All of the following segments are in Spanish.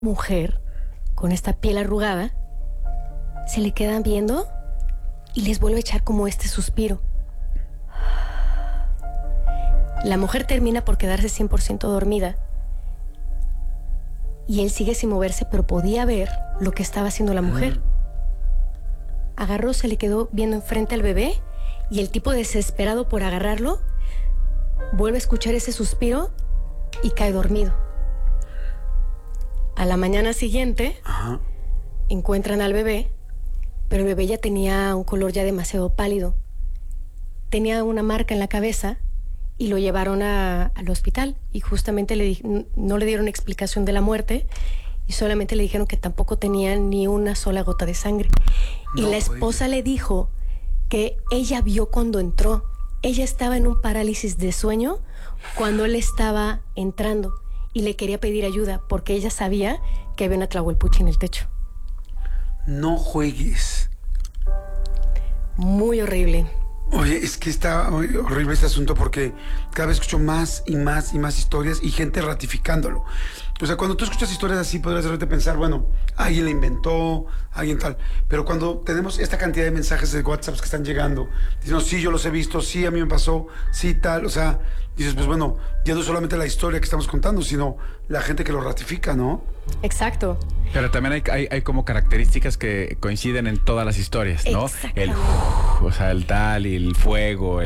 mujer con esta piel arrugada, se le quedan viendo y les vuelve a echar como este suspiro. La mujer termina por quedarse 100% dormida y él sigue sin moverse, pero podía ver lo que estaba haciendo la mujer. Agarró, se le quedó viendo enfrente al bebé y el tipo, desesperado por agarrarlo, vuelve a escuchar ese suspiro y cae dormido. A la mañana siguiente, encuentran al bebé, pero el bebé ya tenía un color ya demasiado pálido. Tenía una marca en la cabeza y lo llevaron al hospital y justamente no le dieron explicación de la muerte y solamente le dijeron que tampoco tenía ni una sola gota de sangre. Y la esposa le dijo que ella vio cuando entró. Ella estaba en un parálisis de sueño cuando él estaba entrando y le quería pedir ayuda porque ella sabía que había una tlahuelpuchi en el techo. No juegues. Muy horrible. Oye, es que está horrible este asunto porque cada vez escucho más y más y más historias y gente ratificándolo. O sea, cuando tú escuchas historias así, podrías de repente pensar, bueno, alguien la inventó, alguien tal. Pero cuando tenemos esta cantidad de mensajes de WhatsApp que están llegando, diciendo, sí, yo los he visto, sí, a mí me pasó, sí, tal. O sea, dices, pues bueno, ya no solamente la historia que estamos contando, sino la gente que lo ratifica, ¿no? Exacto. Pero también hay como características que coinciden en todas las historias, ¿no? O sea, el tal y el fuego,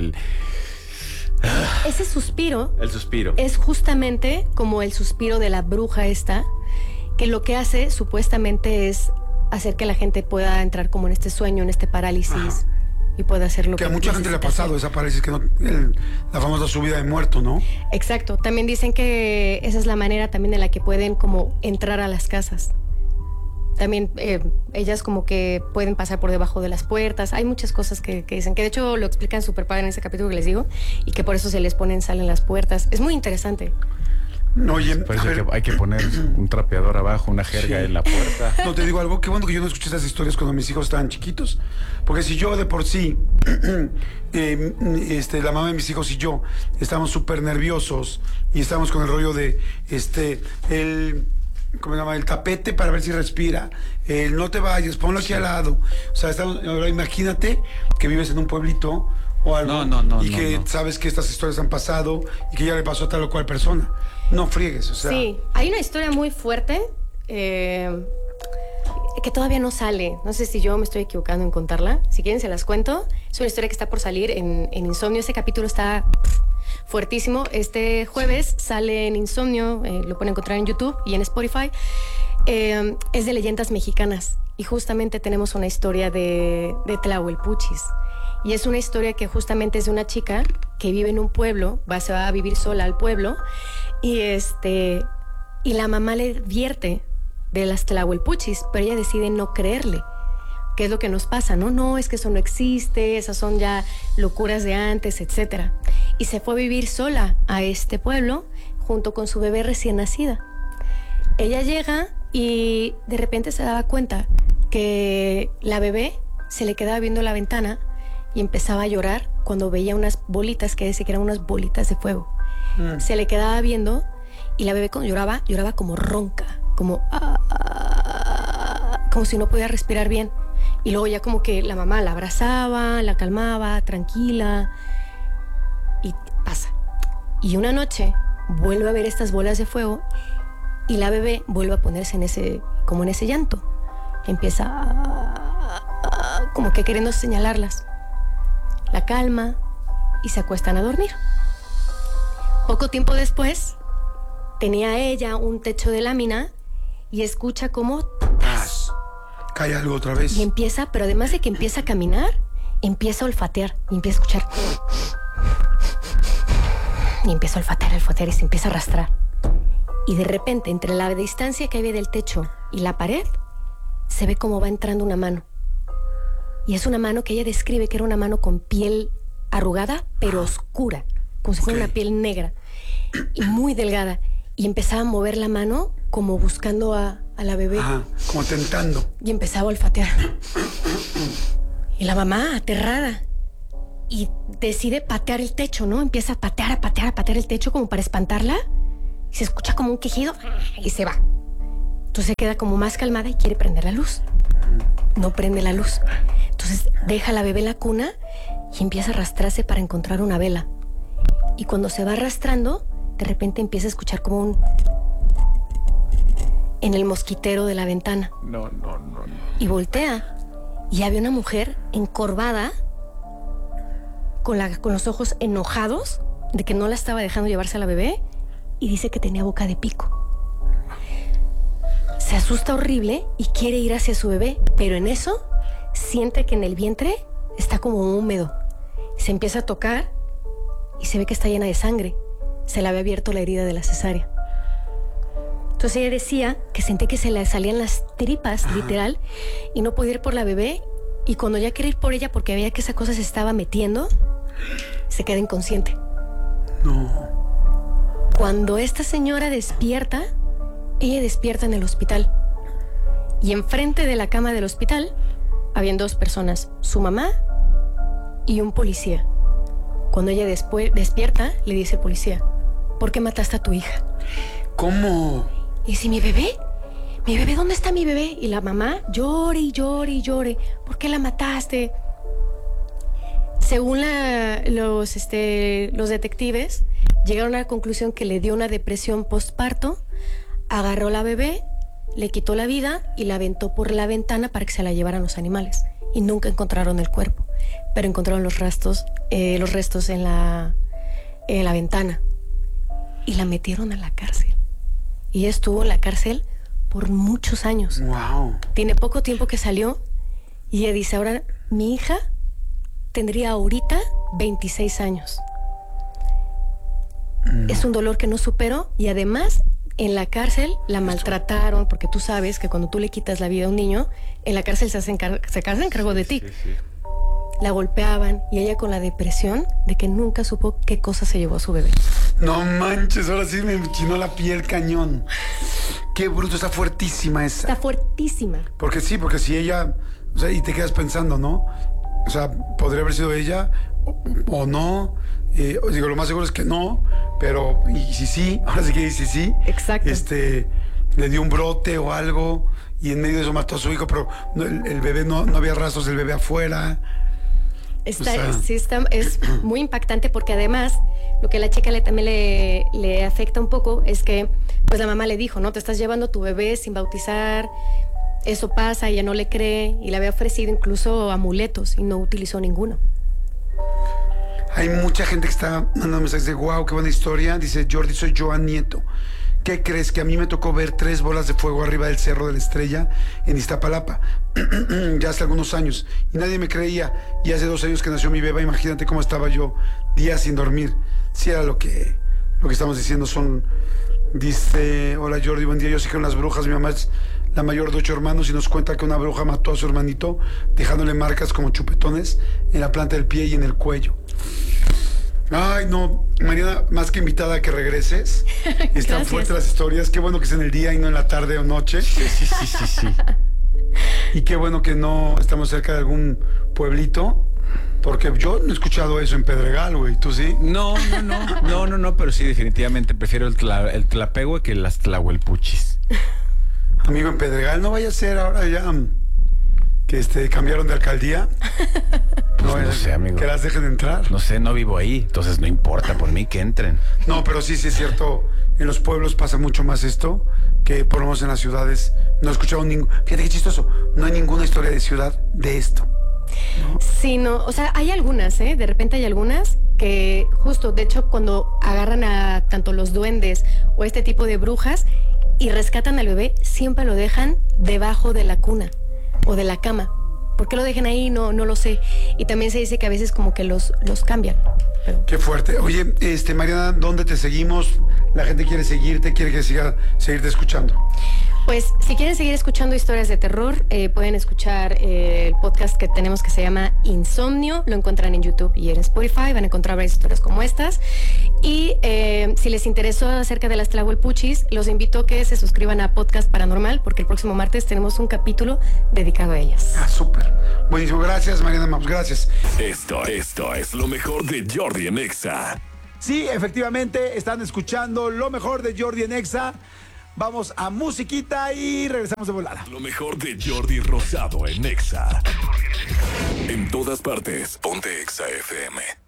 ese suspiro. El suspiro. Es justamente como el suspiro de la bruja esta, que lo que hace supuestamente es hacer que la gente pueda entrar como en este sueño, en este parálisis, y pueda hacer lo que a mucha gente le ha pasado esa parálisis, que la famosa subida de muerto, ¿no? Exacto. También dicen que esa es la manera también en la que pueden como entrar a las casas. También ellas como que pueden pasar por debajo de las puertas. Hay muchas cosas que dicen, que de hecho lo explican súper padre en ese capítulo que les digo, y que por eso se les ponen sal en las puertas. Es muy interesante. No, oye, parece que hay que poner un trapeador abajo, una jerga en la puerta. No, te digo algo, qué bueno que yo no escuché esas historias cuando mis hijos estaban chiquitos, porque si yo de por sí, la mamá de mis hijos y yo estábamos súper nerviosos y estábamos con el rollo de, ¿cómo se llama? El tapete para ver si respira, no te vayas, ponlo aquí al lado. O sea, ahora imagínate que vives en un pueblito o algo que sabes que estas historias han pasado y que ya le pasó a tal o cual persona. No friegues, o sea. Sí, hay una historia muy fuerte que todavía no sale. No sé si yo me estoy equivocando en contarla. Si quieren se las cuento. Es una historia que está por salir en Insomnio. Ese capítulo está fuertísimo. Este jueves sale en Insomnio, lo pueden encontrar en YouTube y en Spotify. Es de leyendas mexicanas y justamente tenemos una historia de tlahuelpuchis. Y es una historia que justamente es de una chica que vive en un pueblo, se va a vivir sola al pueblo, y la mamá le advierte de las tlahuelpuchis, pero ella decide no creerle. ¿Qué es lo que nos pasa? No, es que eso no existe, esas son ya locuras de antes, etc. Y se fue a vivir sola a este pueblo junto con su bebé recién nacida. Ella llega y de repente se daba cuenta que la bebé se le quedaba viendo la ventana y empezaba a llorar cuando veía unas bolitas que decía que eran unas bolitas de fuego. Se le quedaba viendo y la bebé cuando lloraba como ronca, como si no podía respirar bien. Y luego ya como que la mamá la abrazaba, la calmaba, tranquila, y pasa. Y una noche vuelve a ver estas bolas de fuego y la bebé vuelve a ponerse en ese llanto. Empieza como que queriendo señalarlas. La calma y se acuestan a dormir. Poco tiempo después, tenía ella un techo de lámina y escucha como cae algo otra vez. Y empieza, pero además de que empieza a caminar, empieza a olfatear y empieza a escuchar. Y empieza a olfatear y se empieza a arrastrar. Y de repente, entre la distancia que había del techo y la pared, se ve cómo va entrando una mano. Y es una mano que ella describe que era una mano con piel arrugada, pero oscura, como si fuera una piel negra y muy delgada. Y empezaba a mover la mano como buscando a la bebé. Como tentando. Y empezaba a olfatear. Y la mamá, aterrada, y decide patear el techo, ¿no? Empieza a patear el techo como para espantarla. Y se escucha como un quejido y se va. Entonces se queda como más calmada y quiere prender la luz. No prende la luz. Entonces deja a la bebé en la cuna y empieza a arrastrarse para encontrar una vela. Y cuando se va arrastrando, de repente empieza a escuchar como un... en el mosquitero de la ventana. No. Y voltea y había una mujer encorvada con los ojos enojados de que no la estaba dejando llevarse a la bebé y dice que tenía boca de pico. Se asusta horrible y quiere ir hacia su bebé, pero en eso siente que en el vientre está como húmedo. Se empieza a tocar y se ve que está llena de sangre. Se le había abierto la herida de la cesárea. Entonces ella decía que sentía que se le salían las tripas, literal, y no podía ir por la bebé. Y cuando ya quería ir por ella porque veía que esa cosa se estaba metiendo, se queda inconsciente. No. Cuando esta señora despierta, ella despierta en el hospital. Y enfrente de la cama del hospital habían 2 personas, su mamá y un policía. Cuando ella después despierta, le dice al policía, ¿por qué mataste a tu hija? ¿Cómo? Y dice, ¿mi bebé? ¿Mi bebé? ¿Dónde está mi bebé? Y la mamá llore y llore y llore. ¿Por qué la mataste? Según los detectives, llegaron a la conclusión que le dio una depresión postparto, agarró a la bebé, le quitó la vida y la aventó por la ventana para que se la llevaran los animales. Y nunca encontraron el cuerpo, pero encontraron los restos en la ventana. Y la metieron a la cárcel. Y ella estuvo en la cárcel por muchos años. Wow. Tiene poco tiempo que salió y ella dice, ahora mi hija tendría ahorita 26 años. No. Es un dolor que no supero y además en la cárcel la maltrataron, porque tú sabes que cuando tú le quitas la vida a un niño, en la cárcel se hacen cargo de ti. Sí. La golpeaban y ella con la depresión de que nunca supo qué cosa se llevó a su bebé. No manches, ahora sí me chinó la piel cañón. Qué bruto, está fuertísima esa. Está fuertísima. Porque si ella, o sea, y te quedas pensando, ¿no? O sea, podría haber sido ella o no. Digo, lo más seguro es que no, pero y si sí, ahora sí que sí. Exacto. Le dio un brote o algo y en medio de eso mató a su hijo, pero el bebé no había rastros del bebé afuera. Es muy impactante porque además lo que a la chica también le afecta un poco es que pues la mamá le dijo, no, te estás llevando a tu bebé sin bautizar, eso pasa, ella no le cree y le había ofrecido incluso amuletos y no utilizó ninguno. Hay mucha gente que está mandando mensajes de wow, qué buena historia. Dice Jordi, soy Joan Nieto. ¿Qué crees? Que a mí me tocó ver 3 bolas de fuego arriba del Cerro de la Estrella en Iztapalapa, ya hace algunos años, y nadie me creía. Y hace 2 años que nació mi beba, imagínate cómo estaba yo, días sin dormir. Sí era lo que estamos diciendo. Dice, hola Jordi, buen día, yo sí creo en las brujas. Mi mamá es la mayor de 8 hermanos y nos cuenta que una bruja mató a su hermanito, dejándole marcas como chupetones en la planta del pie y en el cuello. Ay, no, Mariana, más que invitada a que regreses. Están fuertes las historias. Qué bueno que es en el día y no en la tarde o noche. Sí. Y qué bueno que no estamos cerca de algún pueblito, porque yo no he escuchado eso en Pedregal, güey. ¿Tú sí? No, pero sí, definitivamente prefiero el Tlapehue que las Tlahuelpuchis. Amigo, en Pedregal no vaya a ser ahora ya que cambiaron de alcaldía. Pues no sé, amigo. Que las dejen entrar. No sé, no vivo ahí, entonces no importa por mí que entren. No, pero sí es cierto. En los pueblos pasa mucho más esto que por lo menos en las ciudades. No he escuchado fíjate qué chistoso. No hay ninguna historia de ciudad de esto, ¿no? Sí, no, o sea, hay algunas, de repente hay algunas que justo, de hecho, cuando agarran a tanto los duendes o este tipo de brujas y rescatan al bebé, siempre lo dejan debajo de la cuna o de la cama. ¿Por qué lo dejan ahí? No lo sé. Y también se dice que a veces como que los cambian. Pero... Qué fuerte. Oye, Mariana, ¿dónde te seguimos? La gente quiere seguirte, quiere que seguirte escuchando. Pues si quieren seguir escuchando historias de terror, pueden escuchar el podcast que tenemos que se llama Insomnio. Lo encuentran en YouTube y en Spotify. Van a encontrar varias historias como estas. Y si les interesó acerca de las Tlahuelpuchis, los invito a que se suscriban a Podcast Paranormal, porque el próximo martes tenemos un capítulo dedicado a ellas. Ah, súper. Buenísimo. Gracias, Mariana Maps. Gracias. Esto es lo mejor de Jordi en Exa. Sí, efectivamente, están escuchando lo mejor de Jordi en Exa. Vamos a musiquita y regresamos de volada. Lo mejor de Jordi Rosado en Exa. En todas partes, ponte Exa FM.